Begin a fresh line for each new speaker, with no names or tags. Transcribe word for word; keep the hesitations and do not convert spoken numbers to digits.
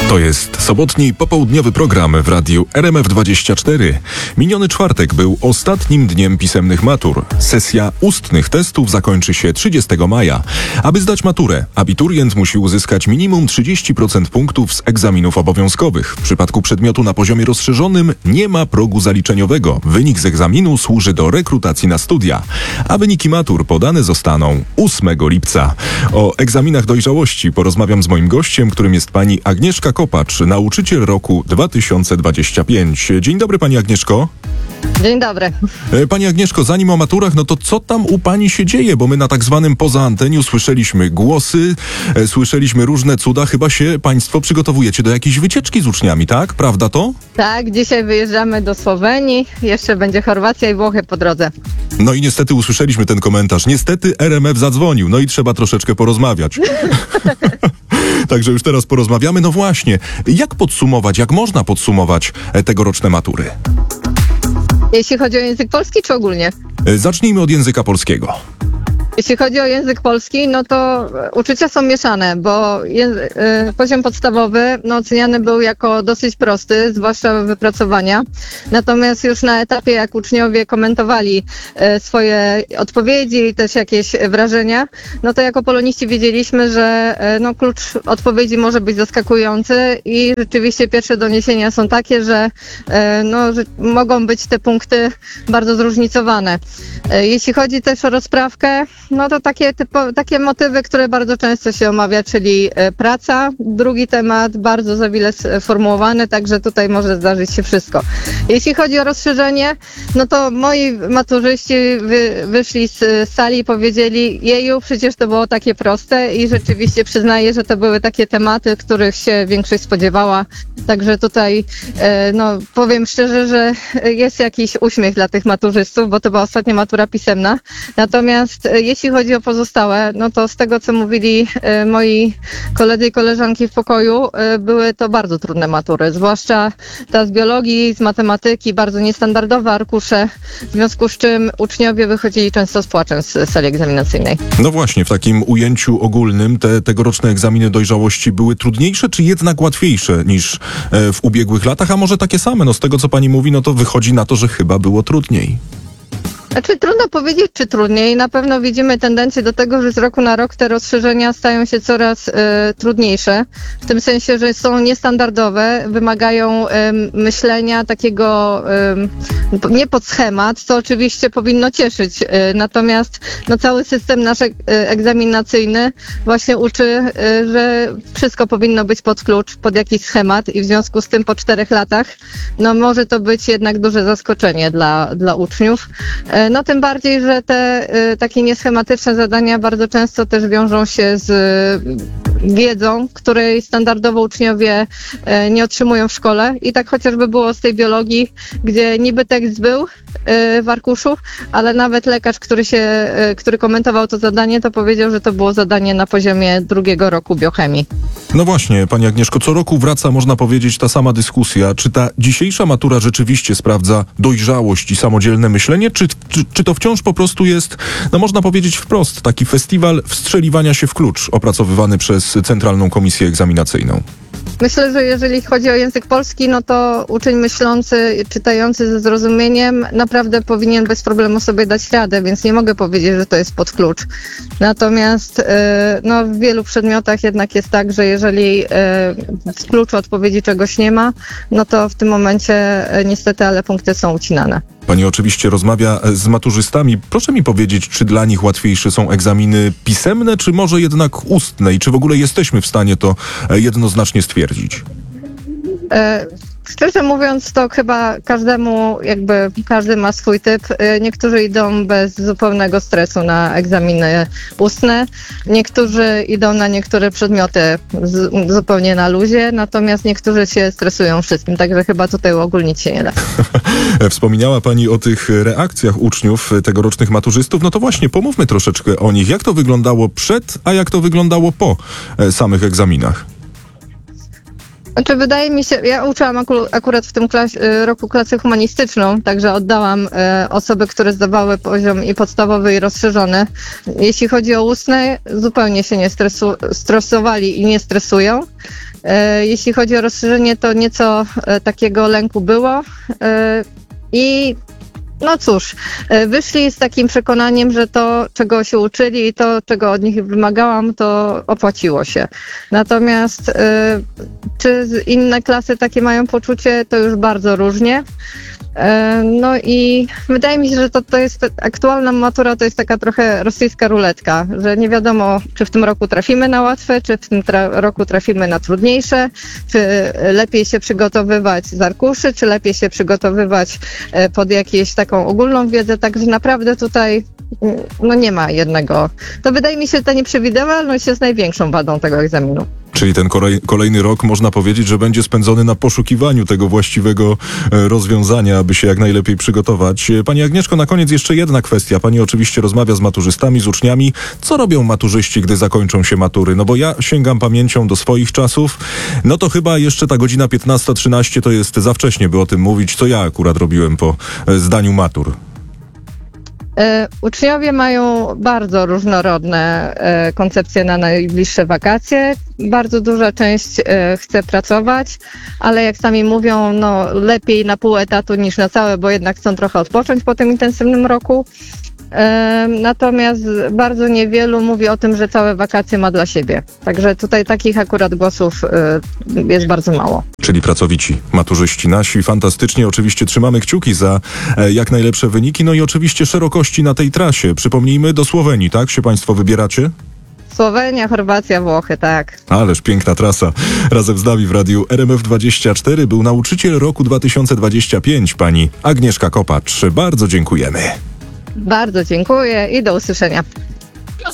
To jest sobotni popołudniowy program w radiu R M F dwadzieścia cztery. Miniony czwartek był ostatnim dniem pisemnych matur. Sesja ustnych testów zakończy się trzydziestego maja. Aby zdać maturę, abiturient musi uzyskać minimum trzydzieści procent punktów z egzaminów obowiązkowych. W przypadku przedmiotu na poziomie rozszerzonym nie ma progu zaliczeniowego. Wynik z egzaminu służy do rekrutacji na studia. A wyniki matur podane zostaną ósmego lipca. O egzaminach dojrzałości porozmawiam z moim gościem, którym jest pani Agnieszka Kopacz, nauczyciel roku dwa tysiące dwudziestego piątego. Dzień dobry, pani Agnieszko.
Dzień dobry.
Pani Agnieszko, zanim o maturach, no to co tam u pani się dzieje? Bo my na tak zwanym poza anteniu słyszeliśmy głosy, e, słyszeliśmy różne cuda. Chyba się państwo przygotowujecie do jakiejś wycieczki z uczniami, tak? Prawda to?
Tak, dzisiaj wyjeżdżamy do Słowenii, jeszcze będzie Chorwacja i Włochy po drodze.
No i niestety usłyszeliśmy ten komentarz. Niestety R M F zadzwonił, no i trzeba troszeczkę porozmawiać. Także już teraz porozmawiamy. No właśnie, jak podsumować, jak można podsumować e, tegoroczne matury?
Jeśli chodzi o język polski, czy ogólnie?
E, Zacznijmy od języka polskiego.
Jeśli chodzi o język polski, no to uczucia są mieszane, bo je, y, poziom podstawowy no, oceniany był jako dosyć prosty, zwłaszcza wypracowania. Natomiast już na etapie, jak uczniowie komentowali y, swoje odpowiedzi i też jakieś wrażenia, no to jako poloniści wiedzieliśmy, że y, no, klucz odpowiedzi może być zaskakujący i rzeczywiście pierwsze doniesienia są takie, że, y, no, że mogą być te punkty bardzo zróżnicowane. Y, jeśli chodzi też o rozprawkę, no to takie, typo, takie motywy, które bardzo często się omawia, czyli e, praca. Drugi temat, bardzo zawile sformułowany, także tutaj może zdarzyć się wszystko. Jeśli chodzi o rozszerzenie, no to moi maturzyści wy, wyszli z sali i powiedzieli, jeju, przecież to było takie proste i rzeczywiście przyznaję, że to były takie tematy, których się większość spodziewała. Także tutaj, e, no powiem szczerze, że jest jakiś uśmiech dla tych maturzystów, bo to była ostatnia matura pisemna. Natomiast e, jeśli chodzi o pozostałe, no to z tego, co mówili e, moi koledzy i koleżanki w pokoju, e, były to bardzo trudne matury, zwłaszcza ta z biologii, z matematyki, bardzo niestandardowe arkusze, w związku z czym uczniowie wychodzili często z płaczem z sali egzaminacyjnej.
No właśnie, w takim ujęciu ogólnym te tegoroczne egzaminy dojrzałości były trudniejsze, czy jednak łatwiejsze niż e, w ubiegłych latach, a może takie same? No z tego, co pani mówi, no to wychodzi na to, że chyba było trudniej.
Znaczy trudno powiedzieć, czy trudniej. Na pewno widzimy tendencję do tego, że z roku na rok te rozszerzenia stają się coraz y, trudniejsze. W tym sensie, że są niestandardowe, wymagają y, myślenia takiego y, nie pod schemat, co oczywiście powinno cieszyć. Y, natomiast no, cały system nasz y, egzaminacyjny właśnie uczy, y, że wszystko powinno być pod klucz, pod jakiś schemat i w związku z tym po czterech latach no, może to być jednak duże zaskoczenie dla, dla uczniów. No tym bardziej, że te y, takie nieschematyczne zadania bardzo często też wiążą się z y, wiedzą, której standardowo uczniowie y, nie otrzymują w szkole. I tak chociażby było z tej biologii, gdzie niby tekst był y, w arkuszu, ale nawet lekarz, który się, y, który komentował to zadanie, to powiedział, że to było zadanie na poziomie drugiego roku biochemii.
No właśnie, pani Agnieszko, co roku wraca, można powiedzieć, ta sama dyskusja. Czy ta dzisiejsza matura rzeczywiście sprawdza dojrzałość i samodzielne myślenie, czy, czy, czy to wciąż po prostu jest, no można powiedzieć wprost, taki festiwal wstrzeliwania się w klucz opracowywany przez Centralną Komisję Egzaminacyjną?
Myślę, że jeżeli chodzi o język polski, no to uczeń myślący, czytający ze zrozumieniem naprawdę powinien bez problemu sobie dać radę, więc nie mogę powiedzieć, że to jest pod klucz. Natomiast no, w wielu przedmiotach jednak jest tak, że jeżeli w kluczu odpowiedzi czegoś nie ma, no to w tym momencie niestety, ale punkty są ucinane.
Pani oczywiście rozmawia z maturzystami. Proszę mi powiedzieć, czy dla nich łatwiejsze są egzaminy pisemne, czy może jednak ustne? I czy w ogóle jesteśmy w stanie to jednoznacznie stwierdzić?
E- Szczerze mówiąc, to chyba każdemu, jakby każdy ma swój typ. Niektórzy idą bez zupełnego stresu na egzaminy ustne, niektórzy idą na niektóre przedmioty z, zupełnie na luzie, natomiast niektórzy się stresują wszystkim, także chyba tutaj uogólnić się nie da.
Wspomniała pani o tych reakcjach uczniów tegorocznych maturzystów. No to właśnie, pomówmy troszeczkę o nich. Jak to wyglądało przed, a jak to wyglądało po samych egzaminach?
Znaczy, wydaje mi się, ja uczyłam aku- akurat w tym klas- roku klasę humanistyczną, także oddałam e, osoby, które zdawały poziom i podstawowy, i rozszerzony. Jeśli chodzi o ustne, zupełnie się nie stresu- stresowali i nie stresują. E, Jeśli chodzi o rozszerzenie, to nieco e, takiego lęku było. E, I no cóż, e, wyszli z takim przekonaniem, że to, czego się uczyli i to, czego od nich wymagałam, to opłaciło się. Natomiast e, czy z- inne klasy takie mają poczucie, to już bardzo różnie. E, No i wydaje mi się, że to, to jest aktualna matura, to jest taka trochę rosyjska ruletka, że nie wiadomo, czy w tym roku trafimy na łatwe, czy w tym tra- roku trafimy na trudniejsze, czy lepiej się przygotowywać z arkuszy, czy lepiej się przygotowywać e, pod jakąś taką ogólną wiedzę, także naprawdę tutaj mm, no nie ma jednego. To wydaje mi się, że ta nieprzewidywalność jest największą wadą tego egzaminu.
Czyli ten kolej, kolejny rok można powiedzieć, że będzie spędzony na poszukiwaniu tego właściwego e, rozwiązania, aby się jak najlepiej przygotować. E, Pani Agnieszko, na koniec jeszcze jedna kwestia. Pani oczywiście rozmawia z maturzystami, z uczniami. Co robią maturzyści, gdy zakończą się matury? No bo ja sięgam pamięcią do swoich czasów. No to chyba jeszcze ta godzina piętnasta trzynaście to jest za wcześnie, by o tym mówić, co ja akurat robiłem po e, zdaniu matur.
E, Uczniowie mają bardzo różnorodne e, koncepcje na najbliższe wakacje. Bardzo duża część e, chce pracować, ale jak sami mówią, no lepiej na pół etatu niż na całe, bo jednak chcą trochę odpocząć po tym intensywnym roku. E, Natomiast bardzo niewielu mówi o tym, że całe wakacje ma dla siebie. Także tutaj takich akurat głosów e, jest bardzo mało.
Czyli pracowici, maturzyści nasi. Fantastycznie. Oczywiście trzymamy kciuki za e, jak najlepsze wyniki. No i oczywiście szerokości na tej trasie. Przypomnijmy, do Słowenii, tak? Się państwo wybieracie?
Słowenia, Chorwacja, Włochy, tak.
Ależ piękna trasa. Razem z nami w radiu R M F dwadzieścia cztery był nauczyciel roku dwa tysiące dwudziesty piąty, pani Agnieszka Kopacz. Bardzo dziękujemy.
Bardzo dziękuję i do usłyszenia.